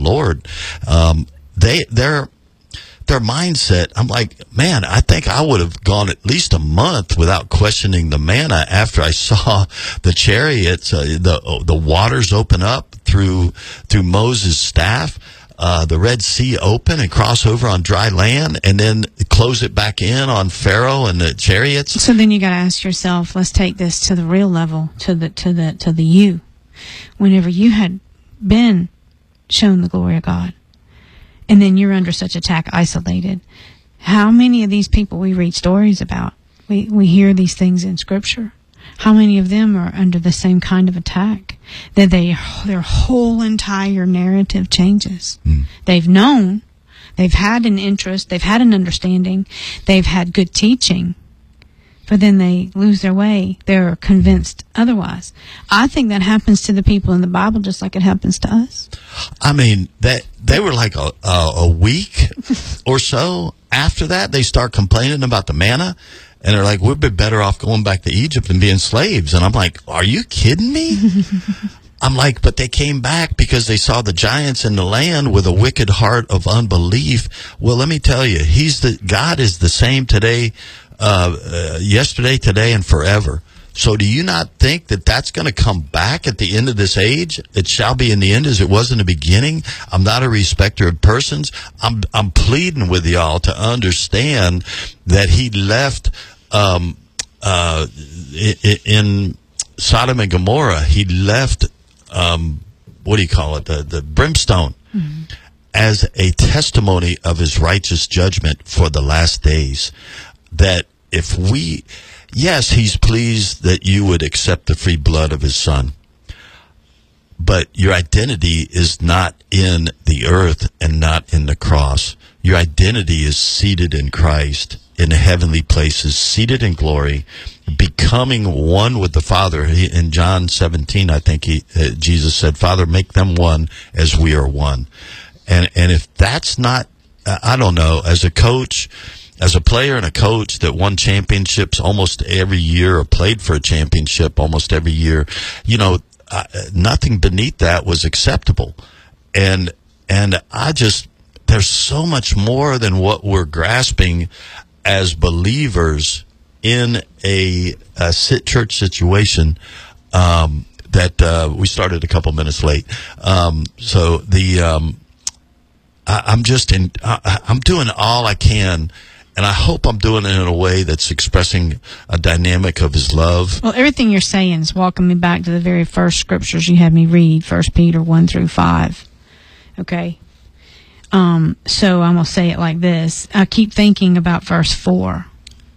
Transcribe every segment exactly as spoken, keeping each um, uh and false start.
Lord. Um, they, they're, their mindset, I'm like, man, I think I would have gone at least a month without questioning the manna after I saw the chariots, uh, the the waters open up through through Moses' staff, uh, the Red Sea open and cross over on dry land, and then close it back in on Pharaoh and the chariots. So then you got to ask yourself, let's take this to the real level, to the to the to the you. Whenever you had been shown the glory of God, and then you're under such attack, isolated. How many of these people we read stories about? We we hear these things in Scripture. How many of them are under the same kind of attack? That they their whole entire narrative changes. Mm. They've known, they've had an interest, they've had an understanding, they've had good teaching, but then they lose their way. They're convinced otherwise. I think that happens to the people in the Bible just like it happens to us. I mean, that they were like a, a, a week or so after that, they start complaining about the manna, and they're like, we'd be better off going back to Egypt and being slaves. And I'm like, are you kidding me? I'm like, but they came back because they saw the giants in the land with a wicked heart of unbelief. Well, let me tell you, he's the God is the same today, uh, uh, yesterday, today, and forever. So do you not think that that's going to come back at the end of this age? It shall be in the end as it was in the beginning. I'm not a respecter of persons. I'm I'm pleading with y'all to understand that he left um, uh, in Sodom and Gomorrah. He left, um, what do you call it, the, the brimstone, mm-hmm. as a testimony of his righteous judgment for the last days. That if we... Yes, he's pleased that you would accept the free blood of his son. But your identity is not in the earth and not in the cross. Your identity is seated in Christ in the heavenly places, seated in glory, becoming one with the Father. He, in John seventeen, I think he, uh, Jesus said, Father, make them one as we are one. And, and if that's not, uh, I don't know, as a coach... As a player and a coach that won championships almost every year or played for a championship almost every year, you know, uh, nothing beneath that was acceptable. And and I just, there's so much more than what we're grasping as believers in a, a sit church situation um, that uh, we started a couple minutes late. Um, so the um, I, I'm just in, I, I'm doing all I can. And I hope I'm doing it in a way that's expressing a dynamic of his love. Well, everything you're saying is walking me back to the very first scriptures you had me read, First Peter one through five. Okay? Um, so I'm going to say it like this. I keep thinking about verse four.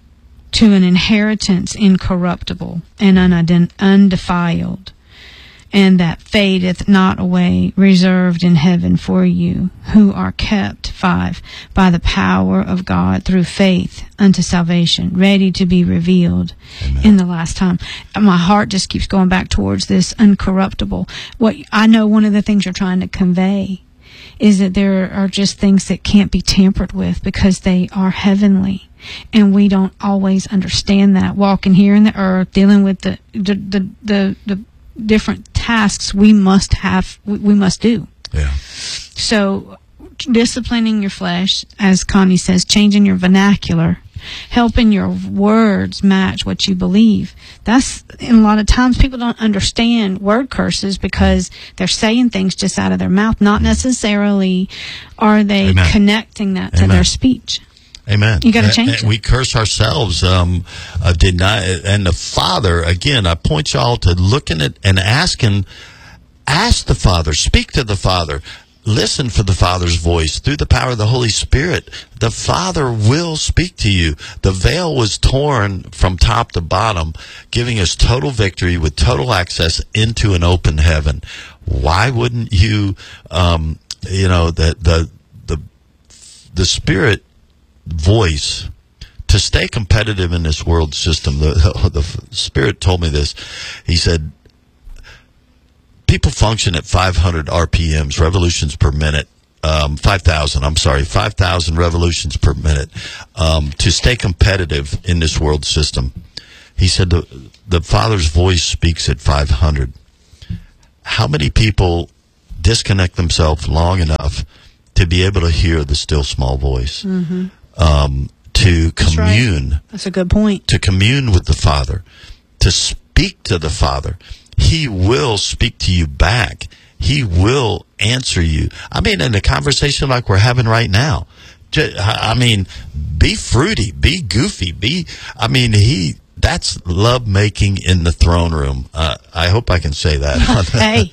To an inheritance incorruptible and unident- undefiled, and that fadeth not away, reserved in heaven for you, who are kept, five, by the power of God through faith unto salvation, ready to be revealed Amen. In the last time. My heart just keeps going back towards this uncorruptible. What I know one of the things you're trying to convey is that there are just things that can't be tampered with because they are heavenly. And we don't always understand that. Walking here in the earth, dealing with the the the, the, the different tasks we must have, we must do. Yeah. So, disciplining your flesh, as Connie says, changing your vernacular, helping your words match what you believe. That's, and a lot of times people don't understand word curses because they're saying things just out of their mouth, not necessarily are they Amen. Connecting that to Amen. Their speech. Amen. You got to change it. We curse ourselves, um, uh, deny, and the Father, again, I point y'all to looking at and asking, ask the Father, speak to the Father, listen for the Father's voice through the power of the Holy Spirit. The Father will speak to you. The veil was torn from top to bottom, giving us total victory with total access into an open heaven. Why wouldn't you, um, you know, the, the, the, the Spirit voice to stay competitive in this world system. The, the, the Spirit told me this. He said, people function at five hundred R P Ms, revolutions per minute, um, five thousand, I'm sorry, five thousand revolutions per minute, um, to stay competitive in this world system. He said the, the Father's voice speaks at five hundred. How many people disconnect themselves long enough to be able to hear the still small voice, Mm-hmm. um, to That's commune, right. That's a good point. to commune with the Father, to speak to the Father. He will speak to you back. He will answer you. I mean, in a conversation like we're having right now, ju- I mean, be fruity, be goofy, be, I mean, he, that's love making in the throne room. Uh, I hope I can say that. Hey.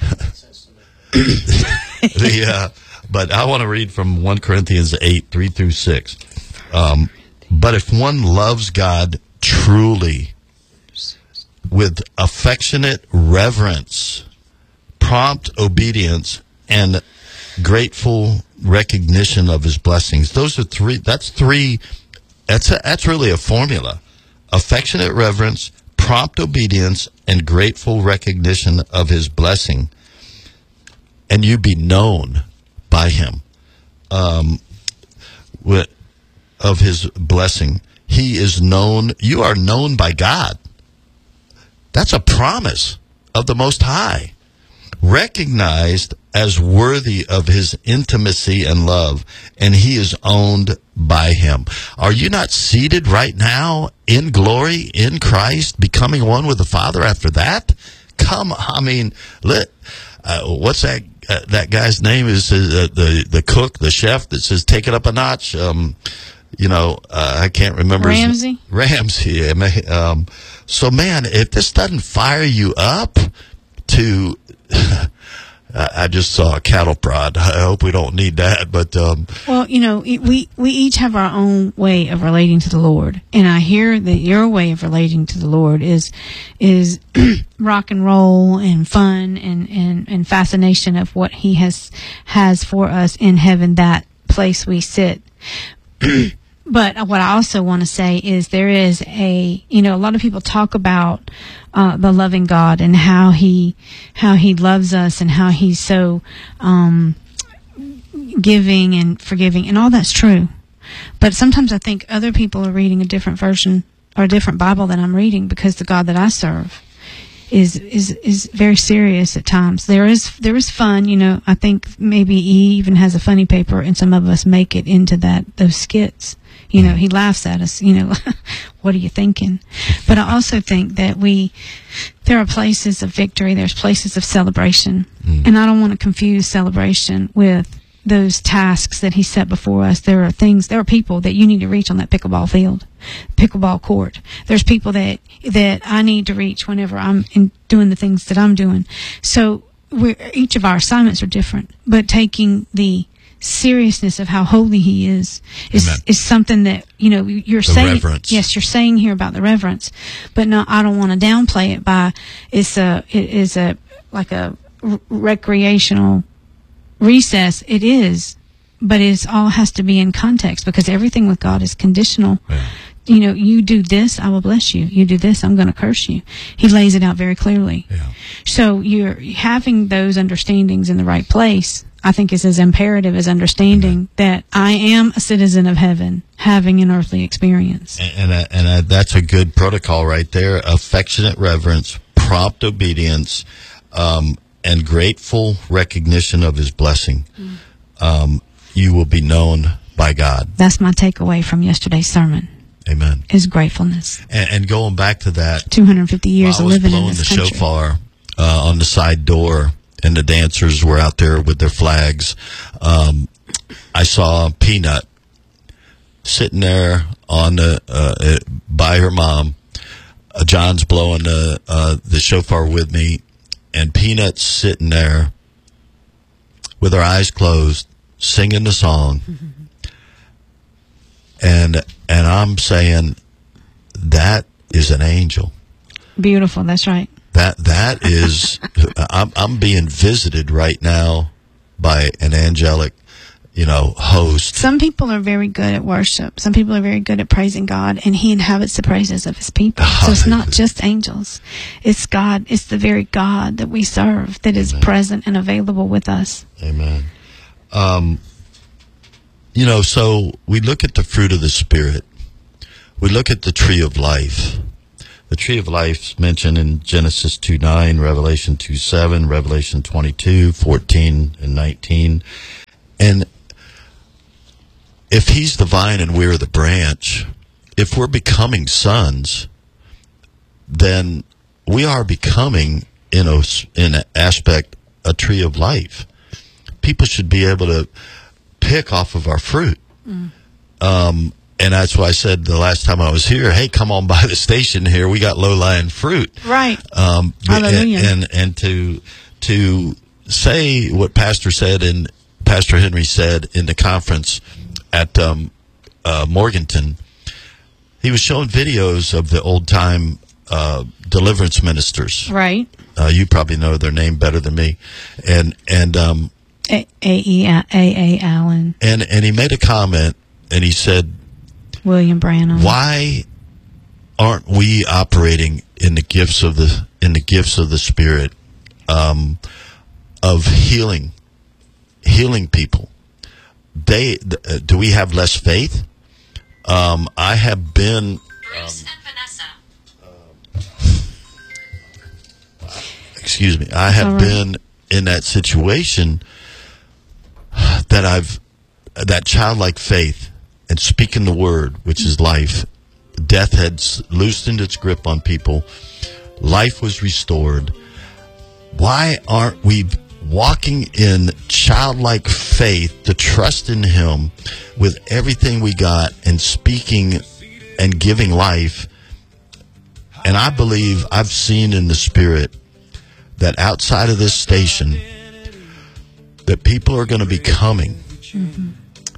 the, uh, but I want to read from First Corinthians eight, three through six. Um, but if one loves God truly, with affectionate reverence, prompt obedience, and grateful recognition of his blessings. Those are three, that's three, that's a, that's really a formula. Affectionate reverence, prompt obedience, and grateful recognition of his blessing. And you be known by him, um, with, of his blessing. He is known, you are known by God. That's a promise of the Most High. Recognized as worthy of his intimacy and love, and he is owned by him. Are you not seated right now in glory in Christ, becoming one with the Father after that? Come, I mean, let, uh, what's that uh, that guy's name? Is uh, the the cook, the chef that says, take it up a notch? Um, you know, uh, I can't remember. Ramsey? His, Ramsey. Yeah, may- um, so, man, if this doesn't fire you up to... I just saw a cattle prod. I hope we don't need that, but um, Well, you know, it- we we each have our own way of relating to the Lord, and I hear that your way of relating to the Lord is is rock and roll and fun and, and, and fascination of what He has has for us in heaven, that place we sit. But what I also want to say is there is a, you know, a lot of people talk about uh, the loving God and how he how he loves us and how he's so um, giving and forgiving, and all that's true. But sometimes I think other people are reading a different version or a different Bible than I'm reading, because the God that I serve is is is very serious at times. There is there is fun, you know. I think maybe he even has a funny paper, and some of us make it into that those skits. You know, he laughs at us, you know, what are you thinking? But I also think that we, there are places of victory, there's places of celebration. Mm. And I don't want to confuse celebration with those tasks that he set before us. There are things, there are people that you need to reach on that pickleball field, pickleball court. There's people that, that I need to reach whenever I'm in doing the things that I'm doing. So we're, each of our assignments are different, but taking the seriousness of how holy he is is Amen. is something that, you know, you're The saying reverence. Yes, you're saying here about the reverence, but no, I don't want to downplay it by it's a it is a like a r- recreational recess. It is, but it's all has to be in context, because everything with God is conditional. Yeah. You know, you do this, I will bless you. You do this, I'm going to curse you. He lays it out very clearly. Yeah. So you're having those understandings in the right place, I think, is as imperative as understanding Amen. that I am a citizen of heaven, having an earthly experience. And and, uh, and uh, that's a good protocol right there. Affectionate reverence, prompt obedience, um, and grateful recognition of his blessing. Mm. Um, you will be known by God. That's my takeaway from yesterday's sermon. Amen. Is gratefulness. And, and going back to that, two hundred fifty years while of I was living in blowing this the country. shofar uh, on the side door, and the dancers were out there with their flags, um, I saw Peanut sitting there on the uh, by her mom. Uh, John's blowing the uh, the shofar with me, and Peanut's sitting there with her eyes closed, singing the song. Mm-hmm. And and I'm saying that is an angel. Beautiful. That's right. That that is, I'm I'm being visited right now by an angelic, you know, host. Some people are very good at worship. Some people are very good at praising God, and He inhabits the praises of His people. So it's not just angels; it's God. It's the very God that we serve that is Amen. Present and available with us. Amen. Um, you know, so we look at the fruit of the Spirit. We look at the tree of life. The tree of life mentioned in Genesis two nine, Revelation two seven, Revelation twenty-two, fourteen, and nineteen. And if he's the vine and we're the branch, if we're becoming sons, then we are becoming, in a, in an aspect, a tree of life. People should be able to pick off of our fruit. Mm. Um, and that's why I said the last time I was here, hey, come on by the station here. We got low-lying fruit. Right. Um, Hallelujah. And, and, and to, to say what Pastor said and Pastor Henry said in the conference at um, uh, Morganton, he was showing videos of the old-time uh, deliverance ministers. Right. Uh, you probably know their name better than me. And, and, um, A E A A Allen. And, and he made a comment, and he said, William Branham. Why aren't we operating in the gifts of the in the gifts of the Spirit, um, of healing, healing people? They uh, do we have less faith? Um, I have been. Bruce Um, and Vanessa. Uh, excuse me. I have right. been in that situation that I've that childlike faith. And speaking the word, which is life, death had loosened its grip on people. Life was restored. Why aren't we walking in childlike faith to trust in Him with everything we got and speaking and giving life? And I believe I've seen in the Spirit that outside of this station, that people are going to be coming. Mm-hmm.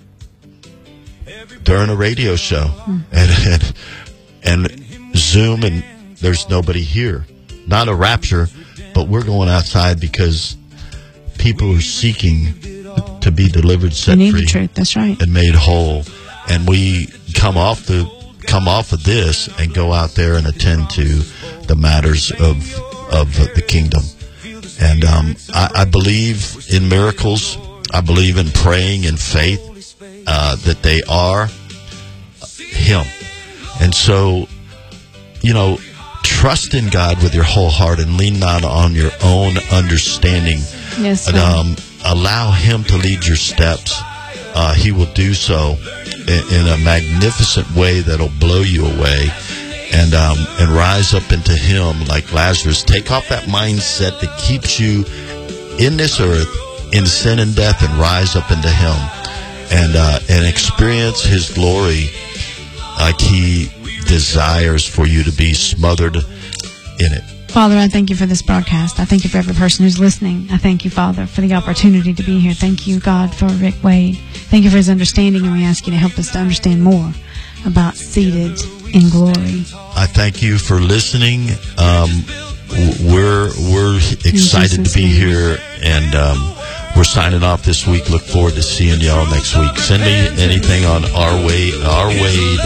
During a radio show, mm. and, and and Zoom, and there's nobody here. Not a rapture, but we're going outside because people are seeking to be delivered, set you need free, the truth. That's right, and made whole. And we come off the come off of this and go out there and attend to the matters of of the kingdom. And um, I, I believe in miracles. I believe in praying in faith. Uh, that they are Him. And so, you know, trust in God with your whole heart and lean not on your own understanding. Yes, and, um, allow Him to lead your steps. Uh, he will do so in, in a magnificent way that'll blow you away. And um, and rise up into Him like Lazarus. Take off that mindset that keeps you in this earth in sin and death, and rise up into Him. And uh, and experience His glory like He desires for you to be smothered in it. Father, I thank You for this broadcast. I thank You for every person who's listening. I thank You, Father, for the opportunity to be here. Thank You, God, for Rick Wade. Thank You for his understanding, and we ask You to help us to understand more about Seated in Glory. I thank You for listening. Um, we're we're excited to be here, and um, we're signing off this week. Look forward to seeing y'all next week. Send me anything on our way, our Wade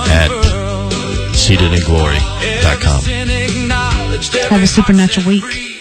at seated in glory dot com. Have a supernatural week.